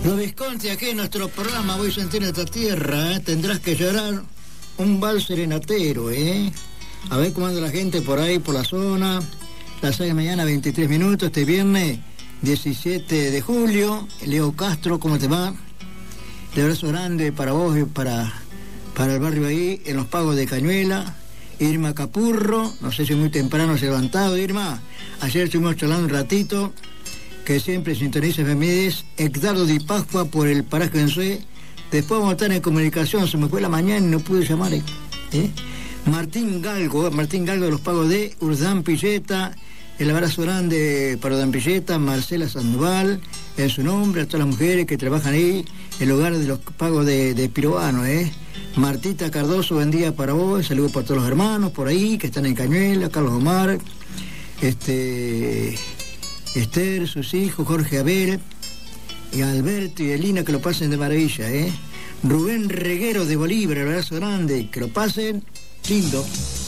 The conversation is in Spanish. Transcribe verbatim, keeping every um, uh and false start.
Los Visconti, aquí en nuestro programa Voy a sentir esta tierra, ¿eh? Tendrás que llorar un vals serenatero, ¿eh? A ver cómo anda la gente por ahí, por la zona. Las seis de la mañana, veintitrés minutos, este viernes diecisiete de julio. Leo Castro, ¿cómo te va? Un abrazo grande para vos y para, para el barrio ahí, en los pagos de Cañuela. Irma Capurro, no sé si muy temprano se ha levantado, Irma. Ayer estuvimos charlando un ratito, que siempre sintoniza Efemérides. Edgardo Di Pascua por el paraje en Sue. Después vamos a estar en comunicación, se me fue la mañana y no pude llamar. ¿eh? Martín Galgo, Martín Galgo de los pagos de Urdán Pilleta. El abrazo grande para Urdán Pilleta, Marcela Sandoval, en su nombre, a todas las mujeres que trabajan ahí, el hogar de los pagos de, de Piroano, ¿eh? Martita Cardoso, buen día para vos, saludos para todos los hermanos por ahí, que están en Cañuela, Carlos Omar, este... Esther, sus hijos, Jorge Abel, y Alberto y Elina, que lo pasen de maravilla, ¿eh? Rubén Reguero de Bolívar, el abrazo grande, que lo pasen lindo.